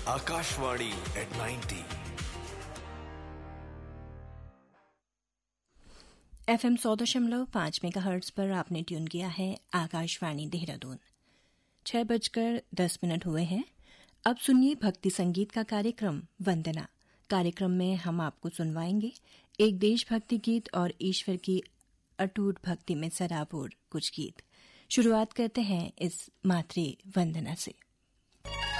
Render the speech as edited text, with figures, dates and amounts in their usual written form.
Akashvani at 90. FM 100.5 megahertz पर आपने tune किया है आकाशवाणी देहरादून। 6:10 हुए हैं। अब सुनिए भक्ति संगीत का कार्यक्रम वंदना। कार्यक्रम में हम आपको सुनवाएंगे एक देशभक्ति गीत और ईश्वर की अटूट भक्ति में सराबोर कुछ गीत। शुरुआत करते हैं इस मातृ वंदना से।